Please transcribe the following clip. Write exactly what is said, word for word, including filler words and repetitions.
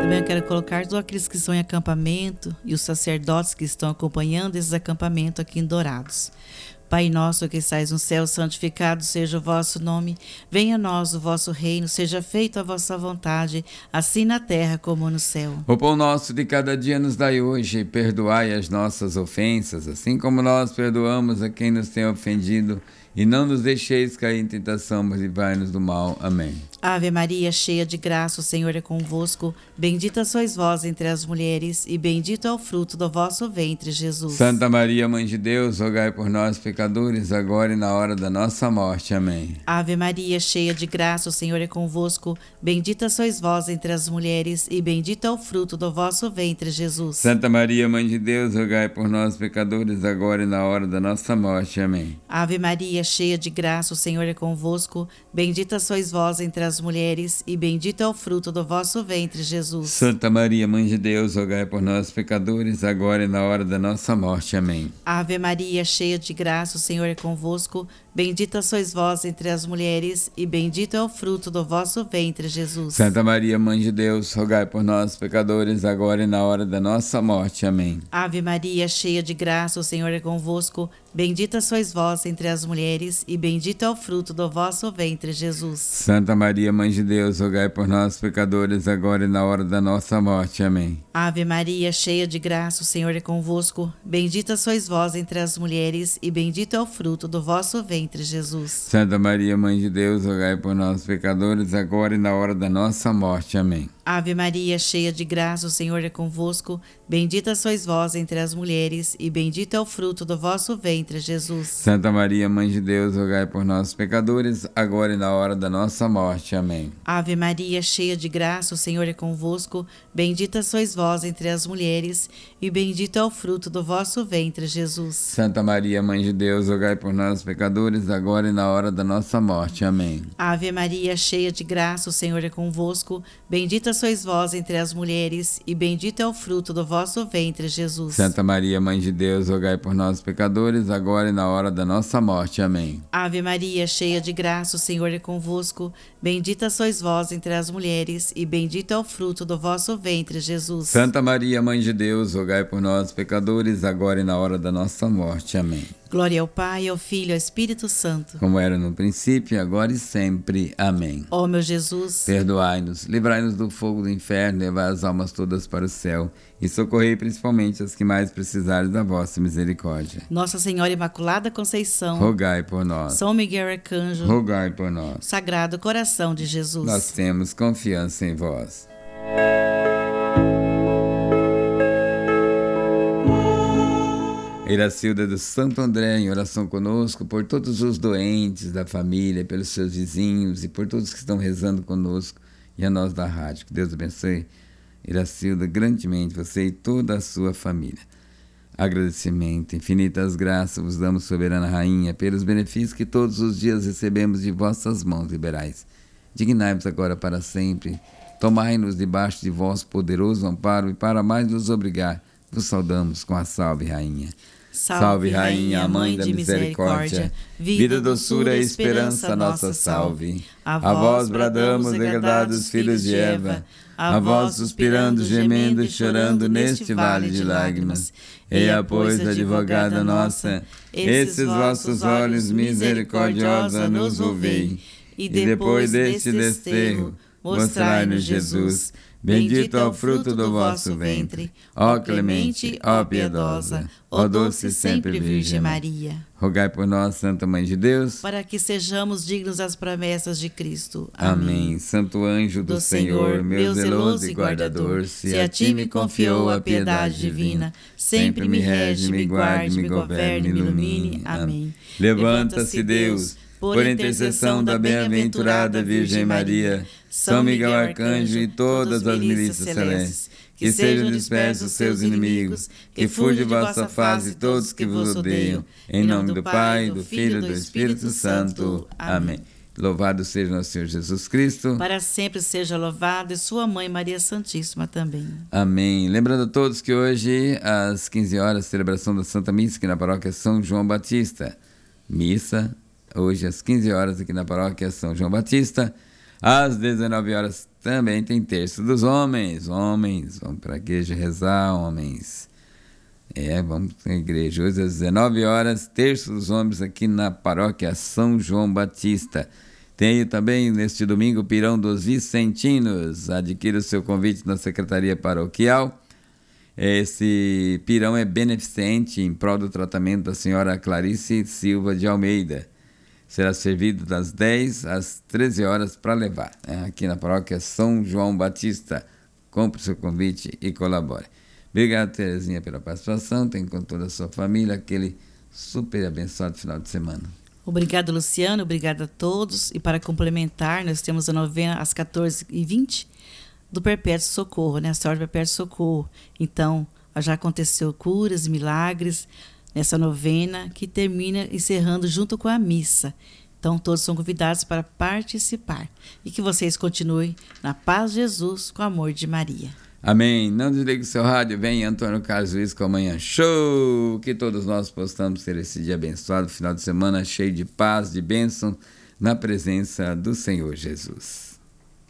Também eu quero colocar todos aqueles que estão em acampamento e os sacerdotes que estão acompanhando esses acampamentos aqui em Dourados. Pai nosso que estais no céu, santificado seja o vosso nome. Venha a nós o vosso reino, seja feita a vossa vontade, assim na terra como no céu. O pão nosso de cada dia nos dai hoje, e perdoai as nossas ofensas, assim como nós perdoamos a quem nos tem ofendido. E não nos deixeis cair em tentação, mas livrai-nos do mal. Amém. Ave Maria, cheia de graça, o Senhor é convosco. Bendita sois vós entre as mulheres, e bendito é o fruto do vosso ventre, Jesus. Santa Maria, Mãe de Deus, rogai por nós, pecadores, agora e na hora da nossa morte. Amém. Ave Maria, cheia de graça, o Senhor é convosco. Bendita sois vós entre as mulheres, e bendito é o fruto do vosso ventre, Jesus. Santa Maria, Mãe de Deus, rogai por nós, pecadores, agora e na hora da nossa morte. Amém. Ave Maria, cheia de graça, o Senhor é convosco. Bendita sois vós entre as mulheres, e bendito é o fruto do vosso ventre, Jesus. Santa Maria, Mãe de Deus, rogai por nós, pecadores, agora e na hora da nossa morte. Amém. Ave Maria, cheia de graça, o Senhor é convosco. Bendita sois vós entre as mulheres, e bendito é o fruto do vosso ventre, Jesus. Santa Maria, Mãe de Deus, rogai por nós, pecadores, agora e na hora da nossa morte. Amém. Ave Maria, cheia de graça, o Senhor é convosco. Bendita sois vós entre as mulheres, e bendito é o fruto do vosso ventre, Jesus. Santa Maria, Mãe de Deus, rogai por nós, pecadores, agora e na hora da nossa morte. Amém. Ave Maria, cheia de graça, o Senhor é convosco. Bendita sois vós entre as mulheres, e bendito é o fruto do vosso ventre, Jesus. Santa Maria, Mãe de Deus, rogai por nós, pecadores, agora e na hora da nossa morte. Amém. Ave Maria, cheia de graça, o Senhor é convosco. Bendita sois vós entre as mulheres, e bendito é o fruto do vosso ventre, Jesus. Santa Maria, Mãe de Deus, rogai por nós, pecadores, agora e na hora da nossa morte. Amém. Ave Maria, cheia de graça, o Senhor é convosco. Bendita sois vós entre as mulheres, e bendito é o fruto do vosso ventre, Jesus. Santa Maria, Mãe de Deus, rogai por nós, pecadores, agora e na hora da nossa morte. Amém. Ave Maria, cheia de graça, o Senhor é convosco. Bendita sois vós entre as mulheres, e bendito é o fruto do vosso ventre, Jesus. Santa Maria, Mãe de Deus, rogai por nós, pecadores, agora e na hora da nossa morte. Amém. Ave Maria, cheia de graça, o Senhor é convosco. Bendita sois vós entre as mulheres, e bendito é o fruto do vosso ventre, Jesus. Santa Maria, Mãe de Deus, rogai por nós, pecadores, agora e na hora da nossa morte. Amém. Glória ao Pai, ao Filho e ao Espírito Santo, como era no princípio, agora e sempre. Amém. Ó meu Jesus, perdoai-nos, livrai-nos do fogo do inferno, levai as almas todas para o céu e socorrei principalmente as que mais precisarem da vossa misericórdia. Nossa Senhora Imaculada Conceição, rogai por nós. São Miguel Arcanjo, rogai por nós. Sagrado Coração de Jesus, nós temos confiança em vós. Iracilda do Santo André, em oração conosco, por todos os doentes da família, pelos seus vizinhos e por todos que estão rezando conosco e a nós da rádio. Que Deus abençoe, Iracilda, grandemente, você e toda a sua família. Agradecimento, infinitas graças vos damos, soberana Rainha, pelos benefícios que todos os dias recebemos de vossas mãos liberais. Dignai-vos agora para sempre, tomai-nos debaixo de vosso poderoso amparo e para mais nos obrigar, vos saudamos com a salve, Rainha. Salve, salve Rainha, Mãe de misericórdia, vida, doçura e esperança, nossa salve. A vós bradamos, degradados filhos de Eva, a vós suspirando, gemendo e chorando neste vale de lágrimas. Eia, pois, advogada nossa, esses vossos olhos misericordiosa nos ouvei, e depois deste desterro, mostrai-nos Jesus. Bendito é o fruto do vosso ventre, ó clemente, ó piedosa, ó doce sempre Virgem Maria. Rogai por nós, Santa Mãe de Deus, para que sejamos dignos das promessas de Cristo. Amém. Amém. Santo anjo do, do Senhor, meu zeloso e guardador, se a ti me confiou a piedade divina, sempre me rege, me guarde, me governe, me ilumine. Amém. Levanta-se, Deus, por intercessão da bem-aventurada Virgem Maria, São Miguel Arcanjo e todas as milícias celestes, que sejam dispersos seus inimigos, que fuja de vossa face todos que vos odeiam. Em nome do Pai, do Filho e do Espírito Santo. Amém. Louvado seja nosso Senhor Jesus Cristo. Para sempre seja louvado, e sua Mãe Maria Santíssima também. Amém. Lembrando a todos que hoje, às quinze horas, celebração da Santa Missa aqui na paróquia São João Batista. Missa, hoje às quinze horas aqui na paróquia São João Batista. Às dezenove horas, também tem terço dos homens. Homens, vamos para a igreja rezar, homens. É, vamos para a igreja. Hoje às dezenove horas, terço dos homens aqui na paróquia São João Batista. Tem também neste domingo o Pirão dos Vicentinos. Adquira o seu convite na Secretaria Paroquial. Esse pirão é beneficente em prol do tratamento da senhora Clarice Silva de Almeida. Será servido das dez às treze horas para levar, né? Aqui na paróquia São João Batista. Compre o seu convite e colabore. Obrigado, Terezinha, pela participação. Tem com toda a sua família aquele super abençoado final de semana. Obrigado, Luciano. Obrigado a todos. E para complementar, nós temos a novena às quatorze e vinte do Perpétuo Socorro, né? A Senhora do Perpétuo Socorro. Então, já aconteceu curas, milagres nessa novena que termina encerrando junto com a missa. Então, todos são convidados para participar. E que vocês continuem na paz de Jesus, com o amor de Maria. Amém. Não desligue o seu rádio. Vem Antônio Carlos Luiz com amanhã show. Que todos nós possamos ter esse dia abençoado, final de semana cheio de paz, de bênção, na presença do Senhor Jesus.